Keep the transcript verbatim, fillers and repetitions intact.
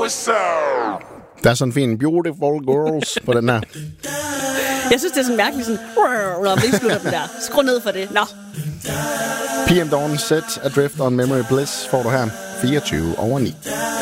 Der er sådan en fin Beautiful Girls på den her. Jeg synes, det er sådan mærkeligt sådan, når vi slutter den der. Skru ned for det. Nå. P M Dawn, Set Adrift on Memory Bliss får du her fireogtyve over ni.